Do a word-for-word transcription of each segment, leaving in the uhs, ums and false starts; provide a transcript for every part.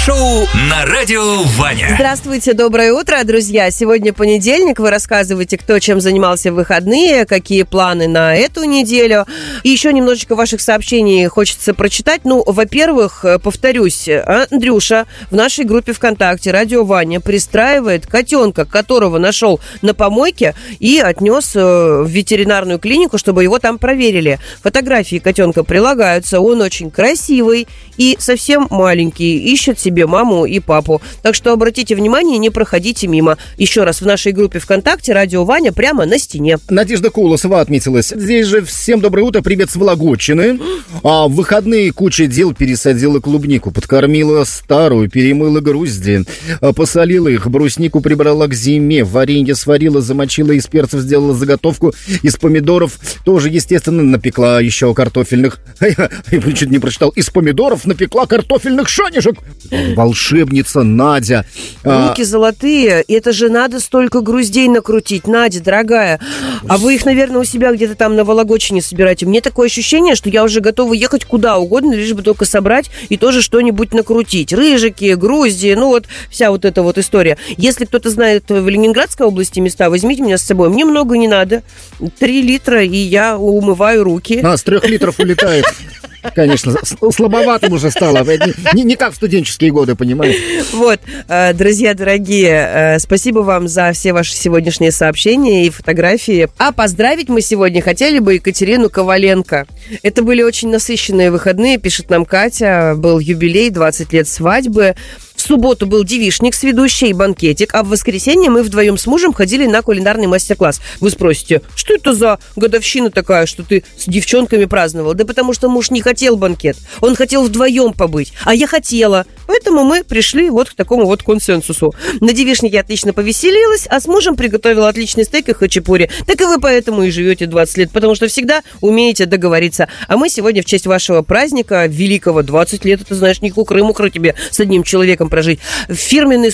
шоу на радио Ваня. Здравствуйте, доброе утро, друзья. Сегодня понедельник. Вы рассказываете, кто чем занимался в выходные, какие планы на эту неделю. И еще немножечко ваших сообщений хочется прочитать. Ну, во-первых, повторюсь, Андрюша в нашей группе ВКонтакте «Радио Ваня» пристраивает котенка, которого нашел на помойке, и отнес в ветеринарную клинику, чтобы его там проверили. Фотографии котенка прилагаются. Он очень красивый и совсем маленький. Ищет себе маму и папу. Так что обратите внимание, не проходите мимо. Еще раз, в нашей группе ВКонтакте «Радио Ваня» прямо на стене. Надежда Колосова отметилась. Здесь же всем доброе утро, привет с Вологодчины. А в выходные куча дел: пересадила клубнику, подкормила старую, перемыла грузди, посолила их, бруснику прибрала к зиме, варенье сварила, замочила из перцев, сделала заготовку из помидоров. Тоже, естественно, напекла еще картофельных. Я чуть не прочитал. Из помидоров напекла картофельных шанишек. Волшебница Надя. Руки а... золотые. Это же надо столько груздей накрутить, Надя, дорогая. А вы их, наверное, у себя где-то там на Вологодчине собираете. Мне такое ощущение, что я уже готова ехать куда угодно, лишь бы только собрать и тоже что-нибудь накрутить. Рыжики, грузди, ну вот вся вот эта вот история. Если кто-то знает в Ленинградской области места, возьмите меня с собой. Мне много не надо. Три литра, и я умываю руки. А, с трех литров улетает. Конечно, слабоватым уже стало. Не, не как в студенческие годы, понимаете? Вот, друзья дорогие, спасибо вам за все ваши сегодняшние сообщения и фотографии. А поздравить мы сегодня хотели бы Екатерину Коваленко. Это были очень насыщенные выходные, пишет нам Катя. Был юбилей, двадцать лет свадьбы. В субботу был девичник с ведущей и банкетик, а в воскресенье мы вдвоем с мужем ходили на кулинарный мастер-класс. Вы спросите, что это за годовщина такая, что ты с девчонками праздновал? Да потому что муж не хотел банкет, он хотел вдвоем побыть, а я хотела. Поэтому мы пришли вот к такому вот консенсусу. На девичнике отлично повеселилась, а с мужем приготовила отличный стейк и хачапури. Так и вы поэтому и живете двадцать лет, потому что всегда умеете договориться. А мы сегодня в честь вашего праздника великого, двадцать лет, это знаешь, не кукры-мукры тебе с одним человеком прожить. Фирменный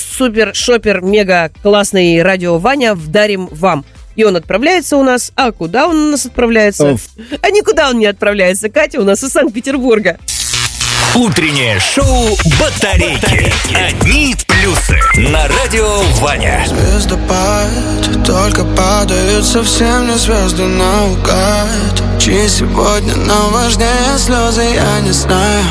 супер-шопер-мега-классный радио Ваня вдарим вам. И он отправляется у нас. А куда он у нас отправляется? Оф. А никуда он не отправляется. Катя у нас из Санкт-Петербурга. Утреннее шоу «Батарейки». Одни плюсы на радио Ваня. Звездопад, только падают совсем не звезды наугад. Чьи сегодня нам важнее слезы, я не знаю.